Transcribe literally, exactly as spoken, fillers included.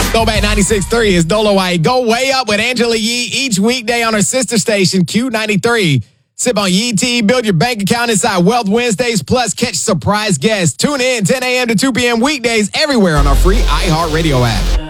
Throwback ninety-six point three is Dolo White. Go way up with Angela Yee each weekday on her sister station, Q ninety-three. Sip on Yee Tea, build your bank account inside Wealth Wednesdays, plus catch surprise guests. Tune in ten a.m. to two p.m. weekdays everywhere on our free iHeartRadio app.